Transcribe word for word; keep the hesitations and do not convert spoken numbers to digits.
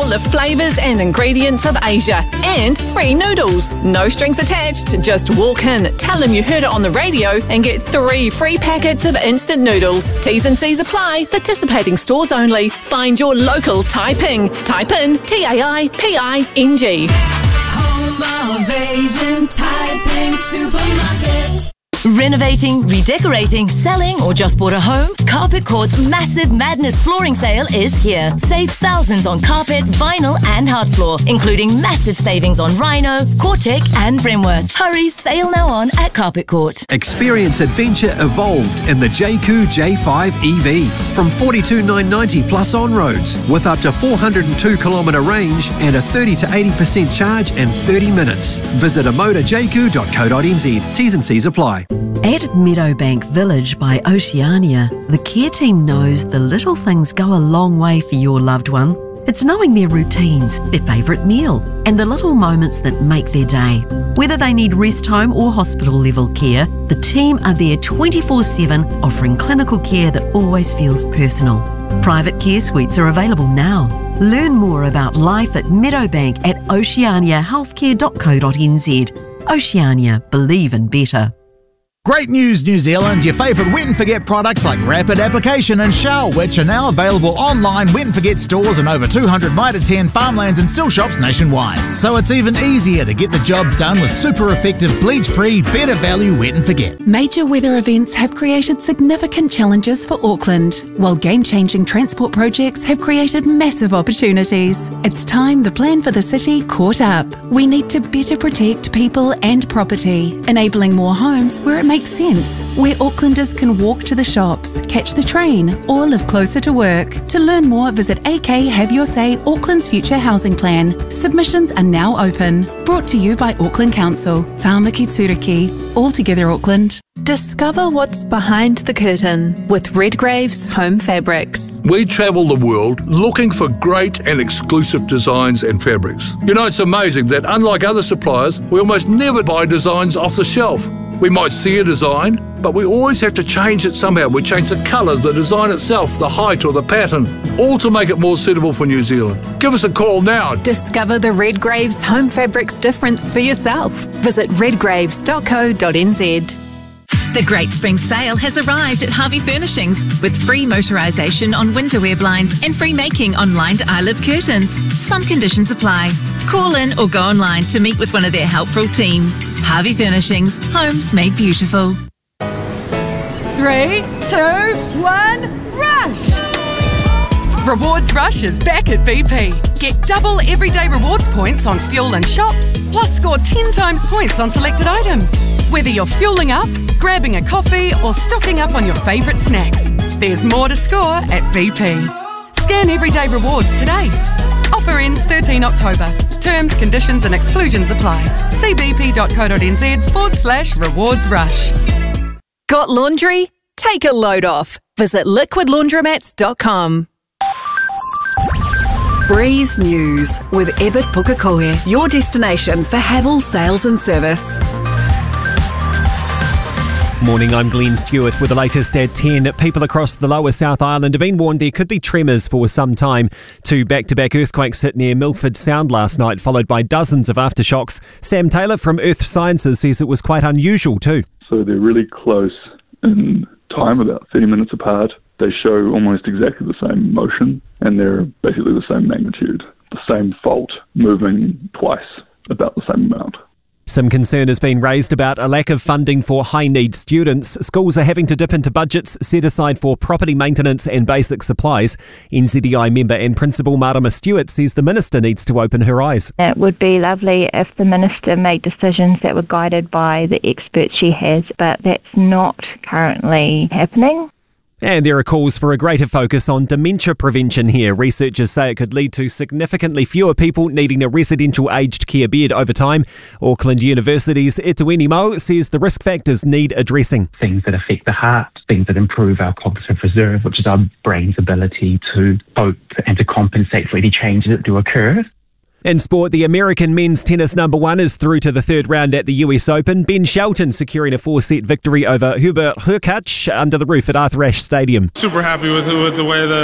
all the flavours and ingredients of Asia. And free noodles. No strings attached. Just walk in, tell them you heard it on the radio and get three free packets of instant noodles. T's and C's apply. Participating stores only. Find your local Tai Ping. Type in T A I P I N G. Home of Asian Tai Ping Supermarket. Renovating, redecorating, selling, or just bought a home? Carpet Court's massive Madness flooring sale is here. Save thousands on carpet, vinyl, and hard floor, including massive savings on Rhino, Cortec, and Bremworth. Hurry, sale now on at Carpet Court. Experience adventure evolved in the J Q J five E V from forty-two thousand nine hundred ninety plus on roads with up to four hundred two kilometre range and a thirty to eighty percent charge in thirty minutes. Visit amoda j q dot co dot n z. T's and C's apply. At Meadowbank Village by Oceania, the care team knows the little things go a long way for your loved one. It's knowing their routines, their favourite meal, and the little moments that make their day. Whether they need rest home or hospital level care, the team are there twenty-four seven, offering clinical care that always feels personal. Private care suites are available now. Learn more about life at Meadowbank at oceania healthcare dot co dot n z. Oceania, believe in better. Great news, New Zealand! Your favourite Wet and Forget products like Rapid Application and Shell, which are now available online Wet and Forget stores in over two hundred Mitre ten farmlands and still shops nationwide. So it's even easier to get the job done with super effective, bleach-free, better value Wet and Forget. Major weather events have created significant challenges for Auckland, while game-changing transport projects have created massive opportunities. It's time the plan for the city caught up. We need to better protect people and property, enabling more homes where it makes sense, where Aucklanders can walk to the shops, catch the train, or live closer to work. To learn more, visit A K Have Your Say Auckland's Future Housing Plan. Submissions are now open. Brought to you by Auckland Council. Tāmaki Tūriki. All together Auckland. Discover what's behind the curtain with Redgrave's Home Fabrics. We travel the world looking for great and exclusive designs and fabrics. You know, it's amazing that unlike other suppliers, we almost never buy designs off the shelf. We might see a design, but we always have to change it somehow. We change the colour, the design itself, the height or the pattern, all to make it more suitable for New Zealand. Give us a call now. Discover the Redgrave's Home Fabrics difference for yourself. Visit redgraves dot co dot n z. The Great Spring Sale has arrived at Harvey Furnishings with free motorisation on winter wear blinds and free making on lined eyelift curtains. Some conditions apply. Call in or go online to meet with one of their helpful team. Harvey Furnishings, homes made beautiful. Three, two, one, rush! Rewards Rush is back at B P. Get double everyday rewards points on fuel and shop, plus score ten times points on selected items. Whether you're fueling up, grabbing a coffee, or stocking up on your favourite snacks, there's more to score at B P. Scan everyday rewards today. Offer ends thirteenth October. Terms, conditions and exclusions apply. See bp.co.nz forward slash rewards rush. Got laundry? Take a load off. Visit liquid laundromats dot com. Breeze News with Ebert Pukekohe, your destination for Havel sales and service. Morning, I'm Glenn Stewart with the latest at ten. People across the lower South Island have been warned there could be tremors for some time. Two back-to-back earthquakes hit near Milford Sound last night, followed by dozens of aftershocks. Sam Taylor from Earth Sciences says it was quite unusual too. So they're really close in time, about thirty minutes apart. They show almost exactly the same motion, and they're basically the same magnitude. The same fault moving twice about the same amount. Some concern has been raised about a lack of funding for high-need students. Schools are having to dip into budgets set aside for property maintenance and basic supplies. N Z D I member and principal Marama Stewart says the Minister needs to open her eyes. It would be lovely if the Minister made decisions that were guided by the experts she has, but that's not currently happening. And there are calls for a greater focus on dementia prevention here. Researchers say it could lead to significantly fewer people needing a residential aged care bed over time. Auckland University's Etueni Mo says the risk factors need addressing. Things that affect the heart, things that improve our cognitive reserve, which is our brain's ability to cope and to compensate for any changes that do occur. In sport, the American men's tennis number one is through to the third round at the U S Open. Ben Shelton securing a four-set victory over Hubert Hurkacz under the roof at Arthur Ashe Stadium. Super happy with, with the way that